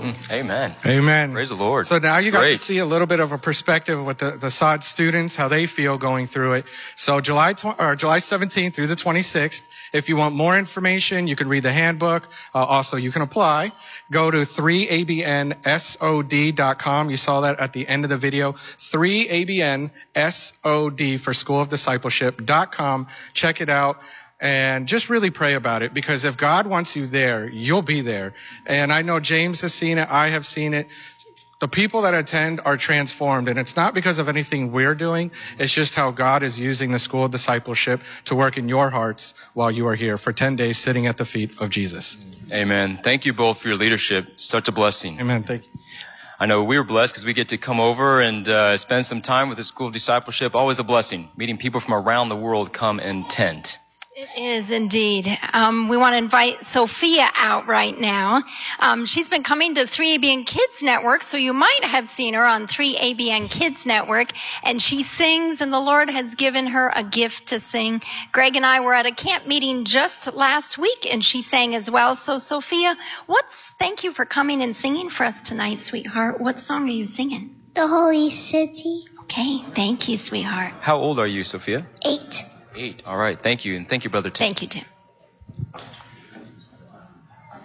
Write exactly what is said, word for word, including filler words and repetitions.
Mm, amen. Amen. Praise the Lord. So now you got Great. to see a little bit of a perspective with the, the S O D students, how they feel going through it. So July tw- or July seventeenth through the twenty-sixth, if you want more information, you can read the handbook. Uh, also, you can apply. Go to three A B N S O D dot com. You saw that at the end of the video. three A B N S O D for School of Discipleship dot com. Check it out. And just really pray about it, because if God wants you there, you'll be there. And I know James has seen it. I have seen it. The people that attend are transformed, and it's not because of anything we're doing. It's just how God is using the School of Discipleship to work in your hearts while you are here for ten days sitting at the feet of Jesus. Amen. Thank you both for your leadership. Such a blessing. Amen. Thank you. I know we were blessed because we get to come over and uh, spend some time with the School of Discipleship. Always a blessing. Meeting people from around the world come and tent. It is indeed. Um, we want to invite Sophia out right now. Um, she's been coming to three A B N Kids Network, so you might have seen her on three A B N Kids Network. And she sings, and the Lord has given her a gift to sing. Greg and I were at a camp meeting just last week, and she sang as well. So, Sophia, what's thank you for coming and singing for us tonight, sweetheart. What song are you singing? The Holy City. Okay, thank you, sweetheart. How old are you, Sophia? Eight. Eight. All right. Thank you. And thank you, Brother Tim. Thank you, Tim.